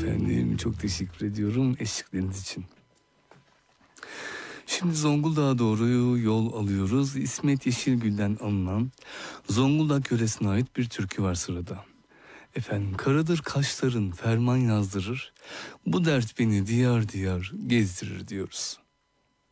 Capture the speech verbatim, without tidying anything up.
efendim. Çok teşekkür ediyorum eşlikleriniz için. Şimdi Zonguldak'a doğru yol alıyoruz. İsmet Yeşilgül'den alınan Zonguldak yöresine ait bir türkü var sırada. Efendim, karadır kaşların ferman yazdırır, bu dert beni diyar diyar gezdirir diyoruz.